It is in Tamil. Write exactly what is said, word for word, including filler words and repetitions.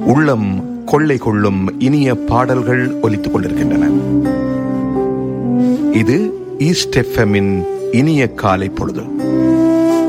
உள்ளம் கொள்ளை கொள்ளும் இனிய பாடல்கள் ஒலித்துக் கொண்டிருக்கின்றன. இது ஈஸ்ட் எஃப்எம்மின் இனிய காலை பொழுது.